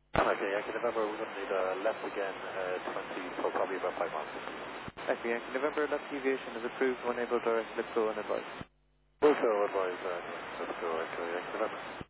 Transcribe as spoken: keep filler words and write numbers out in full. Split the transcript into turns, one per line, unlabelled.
Okay, Yankee November, we're going to need uh, left again, uh, twenty for probably about five miles.
Echo Yankee November, left deviation is approved, one able direct, let's go and advise.
We'll go advise, uh, let's go, Echo Yankee November.